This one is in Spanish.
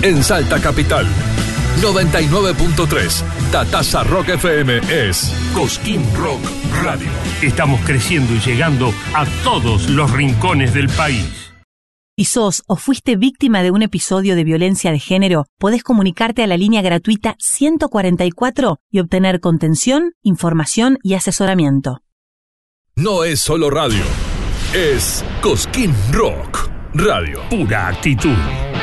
En Salta Capital, 99.3. Tatasa Rock FM es Cosquín Rock Radio. Estamos creciendo y llegando a todos los rincones del país. Si sos o fuiste víctima de un episodio de violencia de género, podés comunicarte a la línea gratuita 144 y obtener contención, información y asesoramiento. No es solo radio, es Cosquín Rock Radio. Pura actitud.